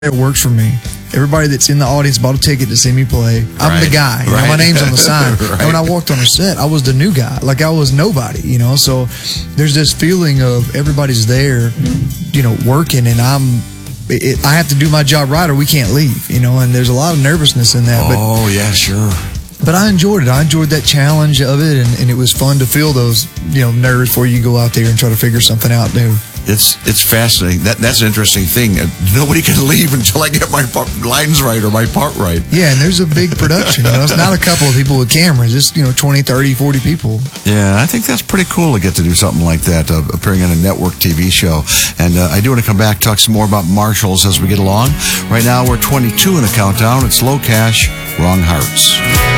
It works for me. Everybody that's in the audience bought a ticket to see me play. I'm the guy. You know, my name's on the sign. Right. And when I walked on the set, I was the new guy. Like I was nobody, you know. So there's this feeling of everybody's there, you know, working, and I have to do my job right or we can't leave, you know. And there's a lot of nervousness in that. Oh, yeah, sure. But I enjoyed it. I enjoyed that challenge of it, and it was fun to feel those, you know, nerves before you go out there and try to figure something out new. It's fascinating. That's an interesting thing. Nobody can leave until I get my lines right or my part right. Yeah, and there's a big production. You know, it's not a couple of people with cameras. It's, you know, 20, 30, 40 people. Yeah, I think that's pretty cool to get to do something like that, appearing on a network TV show. And I do want to come back, talk some more about Marshalls as we get along. Right now, we're 22 in the countdown. It's Low Cash, Wrong Hearts.